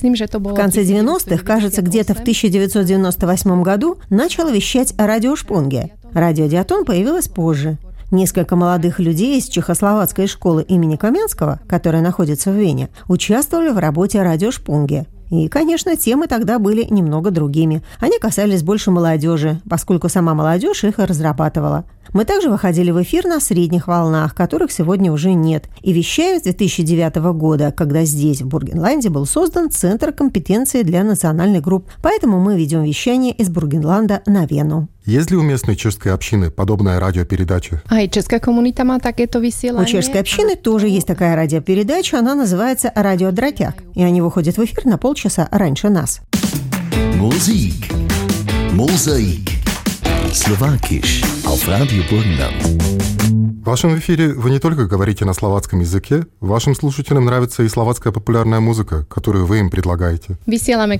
В конце 90-х, кажется, где-то в 1998 году начало вещать радио Шпунге. Радио Диатон появилось позже. Несколько молодых людей из чехословацкой школы имени Каменского, которая находится в Вене, участвовали в работе радио Шпунге. И, конечно, темы тогда были немного другими. Они касались больше молодежи, поскольку сама молодежь их разрабатывала. Мы также выходили в эфир на средних волнах, которых сегодня уже нет, и вещаем с 2009 года, когда здесь, в Бургенланде, был создан Центр компетенции для национальных групп. Поэтому мы ведем вещание из Бургенланда на Вену. Есть ли у местной чешской общины подобная радиопередача? У чешской общины тоже есть такая радиопередача, она называется «Радио Дратяк», и они выходят в эфир на полчаса раньше нас. Musik. Mosaik. Slowakisch auf Radio Burgenland. В вашем эфире вы не только говорите на словацком языке, вашим слушателям нравится и словацкая популярная музыка, которую вы им предлагаете. По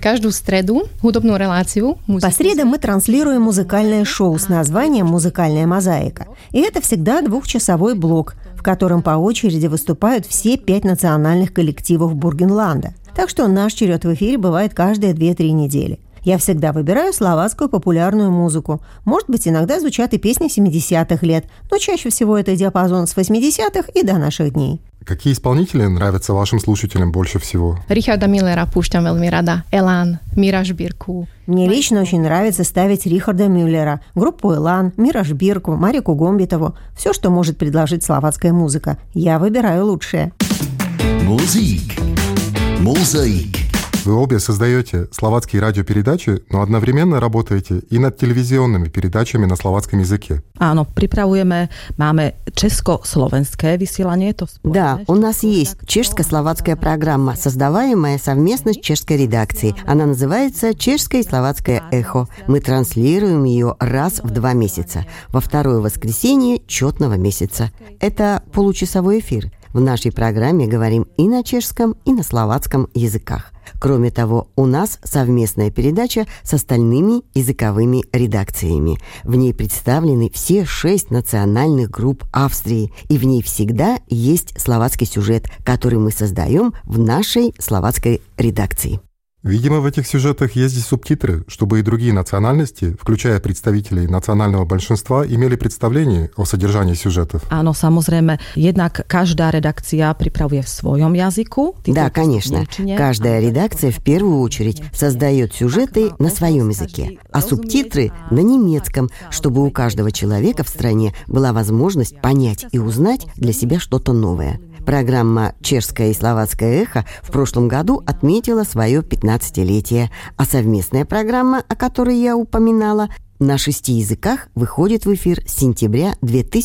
средам мы транслируем музыкальное шоу с названием «Музыкальная мозаика». И это всегда двухчасовой блок, в котором по очереди выступают все 5 национальных коллективов Бургенланда. Так что наш черед в эфире бывает каждые 2-3 недели. Я всегда выбираю словацкую популярную музыку. Может быть, иногда звучат и песни 70-х лет, но чаще всего это диапазон с 80-х и до наших дней. Какие исполнители нравятся вашим слушателям больше всего? Рихарда Миллера пущам veľmi рада. Элан, Мираж Бирку. Мне лично очень нравится ставить Рихарда Мюллера, группу Элан, Мираж Бирку, Марику Гомбитову. Все, что может предложить словацкая музыка. Я выбираю лучшее. Musik. Mosaik. Вы обе создаете словацкие радиопередачи, но одновременно работаете и над телевизионными передачами на словацком языке. Áno, máme česko-slovenské vysielanie. Да, у нас есть чешско-словацкая программа, создаваемая совместно с чешской редакцией. Она называется «Чешское и словацкое эхо». Мы транслируем ее раз в 2 месяца, во второе воскресенье четного месяца. Это получасовой эфир. В нашей программе говорим и на чешском, и на словацком языках. Кроме того, у нас совместная передача с остальными языковыми редакциями. В ней представлены все 6 национальных групп Австрии, и в ней всегда есть словацкий сюжет, который мы создаем в нашей словацкой редакции. Видимо, в этих сюжетах есть и субтитры, чтобы и другие национальности, включая представителей национального большинства, имели представление о содержании сюжетов. Áno, samozrejme, jednak každá redakcia pripravuje v svojom jazyku. Да, конечно. Каждая редакция в первую очередь создает сюжеты на своем языке, а субтитры на немецком, чтобы у каждого человека в стране была возможность понять и узнать для себя что-то новое. Программа «Чешское и словацкое эхо» в прошлом году отметила свое 15-летие, а совместная программа, о которой я упоминала, на 6 языках выходит в эфир с сентября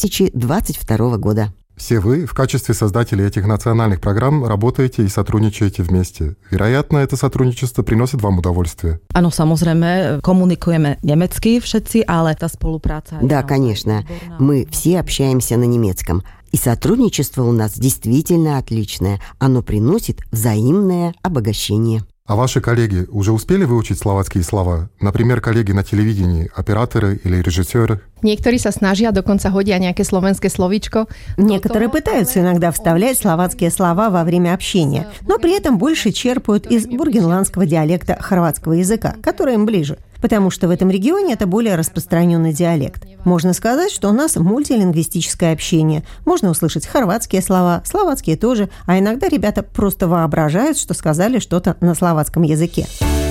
2022 года. Все вы в качестве создателей этих национальных программ работаете и сотрудничаете вместе. Вероятно, это сотрудничество приносит вам удовольствие. Áno, samozrejme, komunikujeme nemecky všetci, ale tá spolupráca... Да, конечно. Мы все общаемся на немецком. И сотрудничество у нас действительно отличное. Оно приносит взаимное обогащение. А ваши коллеги уже успели выучить словацкие слова? Например, коллеги на телевидении, операторы или режиссеры? Некоторые sa snažia, dokonca hodia nejaké slovenské slovíčko. Некоторые пытаются иногда вставлять словацкие слова во время общения, но при этом больше черпают из бургенландского диалекта хорватского языка, который им ближе, потому что в этом регионе это более распространенный диалект. Можно сказать, что у нас мультилингвистическое общение. Можно услышать хорватские слова, словацкие тоже, а иногда ребята просто воображают, что сказали что-то на словацком языке.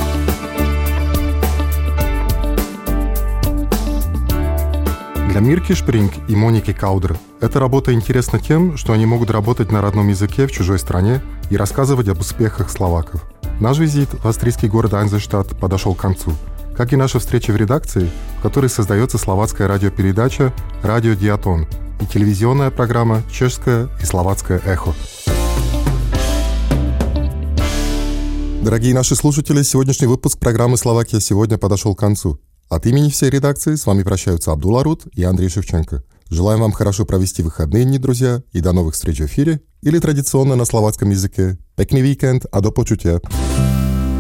Для Мирки Шпринг и Моники Каудер эта работа интересна тем, что они могут работать на родном языке в чужой стране и рассказывать об успехах словаков. Наш визит в австрийский город Айнзенштадт подошел к концу, как и наша встреча в редакции, в которой создается словацкая радиопередача «Радио Диатон» и телевизионная программа «Чешское и словацкое эхо». Дорогие наши слушатели, сегодняшний выпуск программы «Словакия сегодня» подошел к концу. От имени всей редакции с вами прощаются Абдулла Рут и Андрей Шевченко. Желаем вам хорошо провести выходные дни, друзья, и до новых встреч в эфире или традиционно на словацком языке. Pekný víkend a do počutia.